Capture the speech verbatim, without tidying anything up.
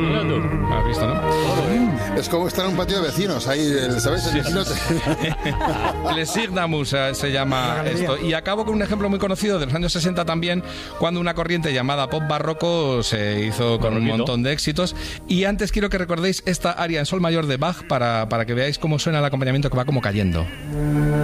¿Has visto, no? Es como estar en un patio de vecinos, ahí, ¿sabes? El vecino te... Les Signamus eh, se llama esto. Y acabo con un ejemplo muy conocido de los años sesenta también, cuando una corriente llamada pop barroco se hizo con un montón de éxitos. Y antes quiero que recordéis esta aria en sol mayor de Bach para, para que veáis cómo suena el acompañamiento, que va como cayendo.